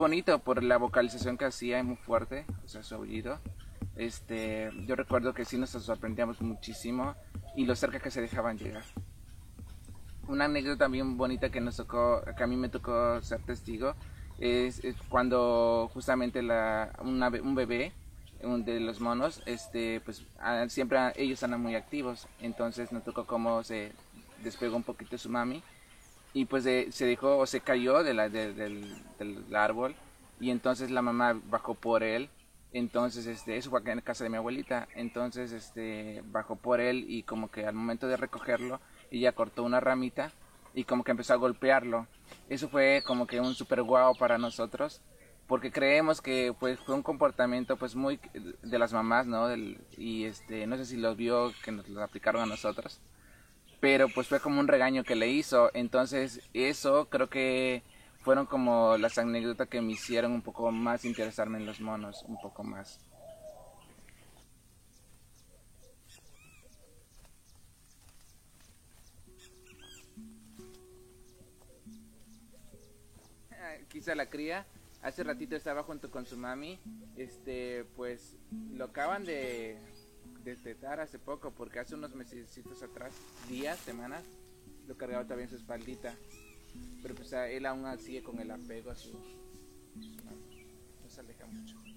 Bonito por la vocalización que hacía, es muy fuerte, o sea, su aullido. Yo recuerdo que sí nos sorprendíamos muchísimo y lo cerca que se dejaban llegar. Una anécdota bien bonita que nos tocó, que a mí me tocó ser testigo, es cuando justamente un bebé, de los monos, pues siempre ellos andan muy activos, entonces nos tocó cómo se despegó un poquito su mami y pues se dejó o se cayó del árbol y entonces la mamá bajó por él. Entonces eso fue acá en casa de mi abuelita. Entonces bajó por él y como que al momento de recogerlo ella cortó una ramita y como que empezó a golpearlo. Eso fue como que un super guau para nosotros porque creemos que pues fue un comportamiento pues muy de las mamás, ¿no? Y no sé si lo vio que nos lo aplicaron a nosotros, pero pues fue como un regaño que le hizo. Entonces eso creo que fueron como las anécdotas que me hicieron un poco más interesarme en los monos, un poco más. Quizá la cría, hace ratito estaba junto con su mami, pues lo acaban de destetar hace poco, porque hace unos mesecitos atrás, días, semanas, lo cargaba también su espaldita, pero pues él aún sigue con el apego a su mami, no se aleja mucho.